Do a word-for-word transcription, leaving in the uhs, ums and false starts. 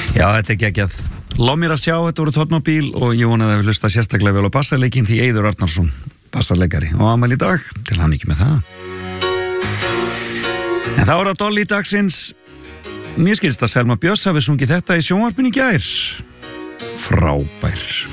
Já, þetta er geggjað. Lof mér að sjá, þetta voru Tónmóbíl og ég vonaði að við hlusta sérstaklega vel á bassarleikinn því Eiður Arnarsson, bassarleikari og afmæli í dag, til hamingju með það. En þá er það Dolly dagsins. Mér skilst að Selma Björns hafi sungið þetta í sjónvarpinu í gær. Frábær.